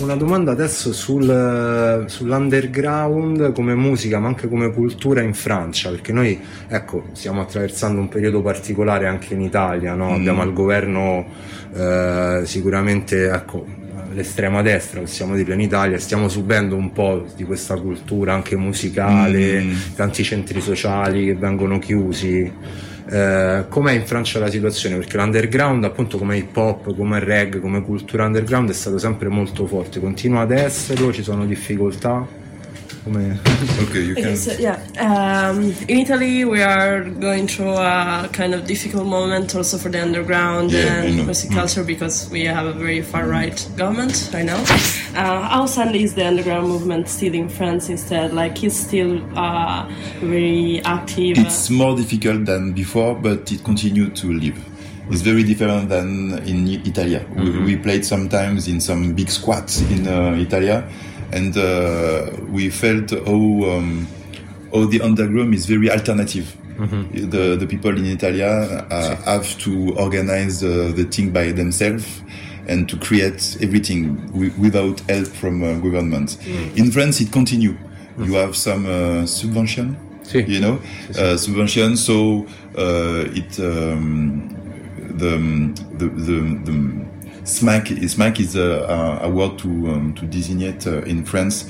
una domanda adesso sull'underground come musica, ma anche come cultura in Francia, perché noi, ecco, stiamo attraversando un periodo particolare anche in Italia, no? Abbiamo al governo sicuramente, ecco, l'estrema destra, possiamo dirlo, in Italia, stiamo subendo un po' di questa cultura anche musicale, tanti centri sociali che vengono chiusi. Com'è in Francia la situazione? Perché l'underground, appunto, come hip hop, come reggae, come cultura underground, è stato sempre molto forte, continua ad esserlo, ci sono difficoltà? Okay, you can. So, in Italy we are going through a kind of difficult moment also for the underground and music culture because we have a very far-right government right now. How sad is the underground movement still in France instead? Like, it's still very active? It's more difficult than before, but it continues to live. It's very different than in Italy. We played sometimes in some big squats in Italy. And we felt how the underground is very alternative. The people in Italy have to organize the thing by themselves and to create everything without help from government. In France, it continues. You have some subvention, subvention. So the SMAC is a word to designate in France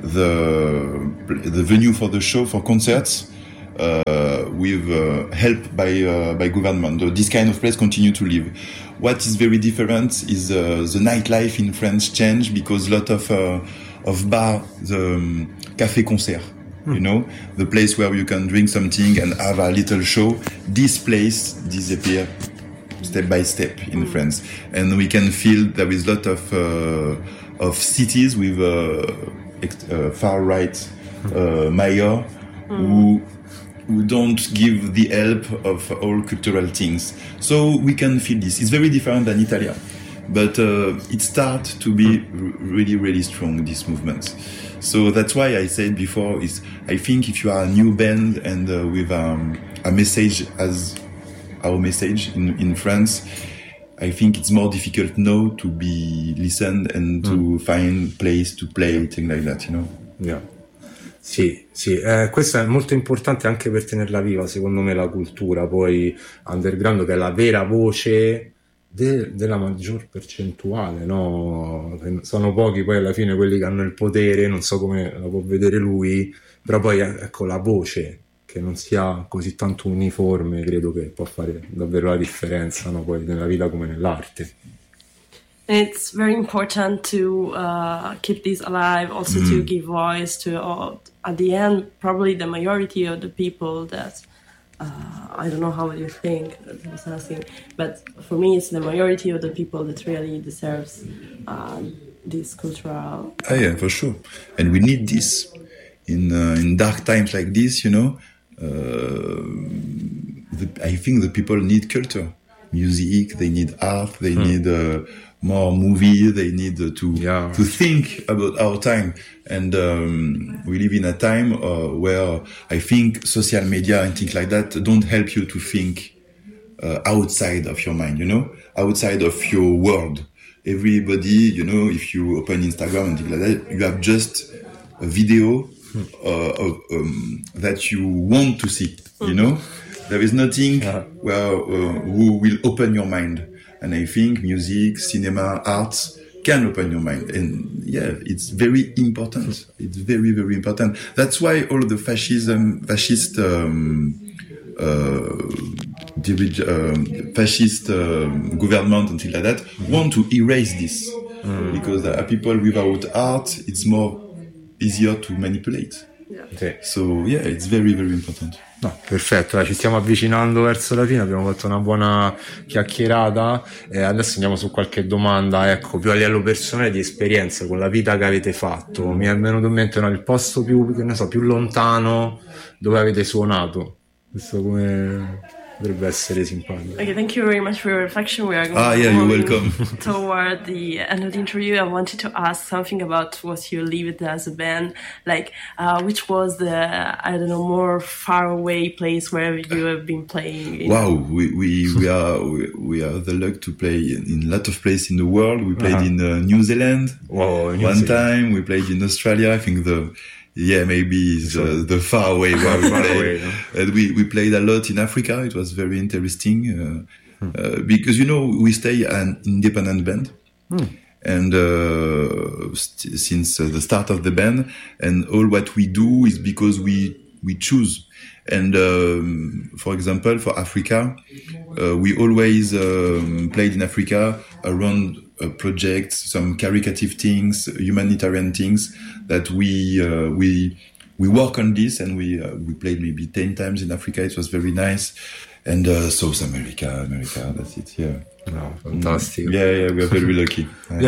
the venue for the show, for concerts, with help by government. This kind of place continue to live. What is very different is the nightlife in France changed because a lot of bar, the café concert, the place where you can drink something and have a little show. This place disappear step by step in France, and we can feel there is a lot of cities with far right mayor who don't give the help of all cultural things. So we can feel this. It's very different than Italy, but it starts to be really, really strong, this movement. So that's why I said before, I think if you are a new band and with a message as our message in France, I think it's more difficult now to be listened and to find place to play, things like that, Yeah. Sì, questo è molto importante anche per tenerla viva, secondo me, la cultura poi underground, che è la vera voce della maggior percentuale, no? Sono pochi poi alla fine quelli che hanno il potere, non so come la può vedere lui, però poi ecco la voce che non sia così tanto uniforme, credo che può fare davvero la differenza, no? Poi nella vita come nell'arte. It's very important to keep this alive, also to give voice to, at the end, probably the majority of the people that, I don't know how you think, but for me it's the majority of the people that really deserves this cultural... Oh yeah, for sure. And we need this in dark times like this, I think the people need culture, music, they need art, they need more movie, they need to think about our time. And we live in a time where I think social media and things like that don't help you to think outside of your mind, outside of your world. Everybody, if you open Instagram and things like that, you have just a video that you want to see, There is nothing who will open your mind. And I think music, cinema, arts can open your mind. And it's very important. It's very, very important. That's why all the fascist government and things like that want to erase this. Because people without art, it's more easier to manipulate. Sì. So it's very, very important. No, perfetto, ci stiamo avvicinando verso la fine, abbiamo fatto una buona chiacchierata e adesso andiamo su qualche domanda, ecco, più a livello personale di esperienza con la vita che avete fatto. Mi è venuto in mente il posto più lontano dove avete suonato. Questo come... dovrebbe essere simpatico. Okay, thank you very much for your reflection. We are going you're welcome. toward the end of the interview. I wanted to ask something about what you lived as a band. Like, which was the, I don't know, more far away place where you have been playing? Wow, we are the luck to play in a lot of places in the world. We played in New Zealand one time. We played in Australia. I think maybe it's the far away where we played. And we played a lot in Africa. It was very interesting because, you know, we stay an independent band. And since the start of the band, and all what we do is because we choose. And for example, for Africa, we always played in Africa around projects, some caritative things, humanitarian things that we work on this, and we played maybe 10 times in Africa. It was very nice. And South America, that's it. Yeah. No, fantastico. Yeah, we are very lucky.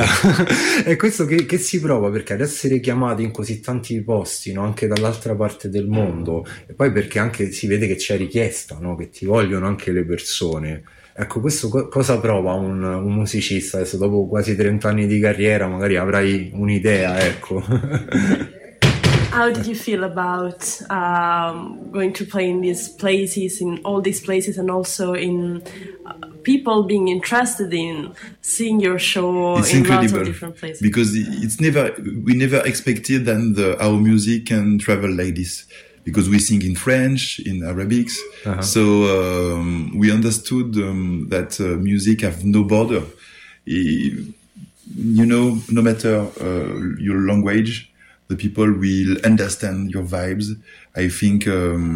E questo che si prova, perché ad essere chiamati in così tanti posti, no? Anche dall'altra parte del mondo, e poi perché anche si vede che c'è richiesta, no? Che ti vogliono anche le persone. Ecco, questo cosa prova un musicista? Adesso dopo quasi 30 anni di carriera magari avrai un'idea, ecco. How did you feel about going to play in these places, in all these places, and also in people being interested in seeing your show it's in incredible, lots of different places? Because we never expected that our music can travel like this. Because we sing in French, in Arabics, so we understood that music have no border. You know, no matter your language, the people will understand your vibes. I think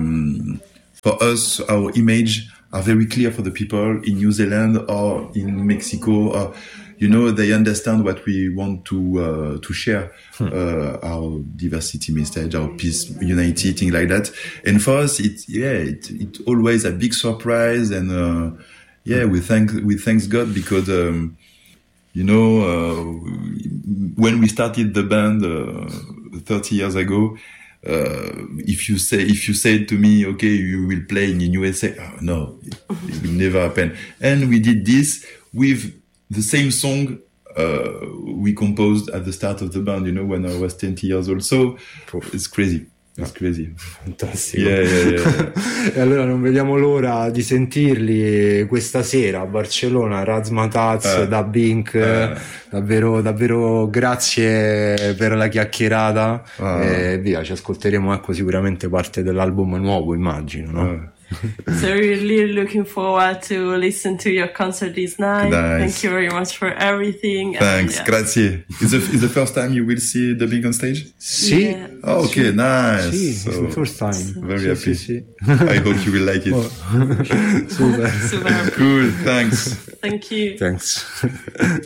for us, our image are very clear for the people in New Zealand or in Mexico. Or, you know, they understand what we want to share, our diversity message, our peace, unity, things like that. And for us, it always a big surprise. And we thank God because you know, when we started the band 30 years ago, if you said to me, okay, you will play in USA, no, it will never happen. And we did this with the same song we composed at the start of the band, you know, when I was 20 years old. So it's crazy. It's crazy. Fantastico. Yeah. E allora non vediamo l'ora di sentirli questa sera a Barcellona, Razzmatazz, da Bink. Davvero grazie per la chiacchierata. E via, ci ascolteremo, ecco, sicuramente parte dell'album nuovo, immagino, no? So we're really looking forward to listen to your concert this night. Nice. Thank you very much for everything. Thanks, grazie. Is the first time you will see the Bink on stage? Sì. Yeah. Oh, okay, nice. Sì, So, it's the first time. Very happy. Sì. I hope you will like it. Super. Super. Cool, thanks. Thank you. Thanks.